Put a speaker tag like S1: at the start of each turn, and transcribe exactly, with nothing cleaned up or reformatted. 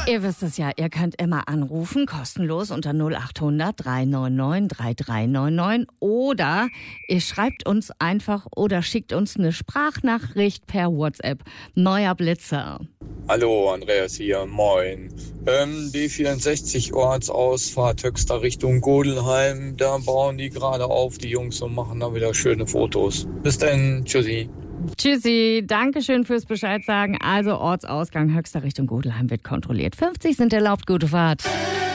S1: Ihr wisst es ja, ihr könnt immer anrufen, kostenlos unter null acht hundert drei neun neun drei drei neun neun oder ihr schreibt uns einfach oder schickt uns eine Sprachnachricht per WhatsApp. Neuer Blitzer.
S2: Hallo, Andreas hier, moin. Ähm, B vierundsechzig Ortsausfahrt Höxter Richtung Godelheim, da bauen die gerade auf, die Jungs, und machen da wieder schöne Fotos. Bis dann, tschüssi.
S1: Tschüssi, Dankeschön fürs Bescheid sagen. Also Ortsausgang Höxter Richtung Godelheim wird kontrolliert. fünfzig sind erlaubt, gute Fahrt.